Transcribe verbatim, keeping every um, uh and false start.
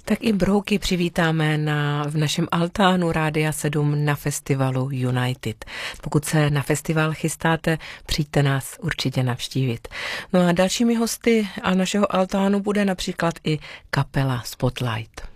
Tak i Brouky přivítáme na, v našem altánu Rádia sedm na festivalu United. Pokud se na festival chystáte, přijďte nás určitě navštívit. No a dalšími hosty a našeho altánu bude například i kapela Spotlight.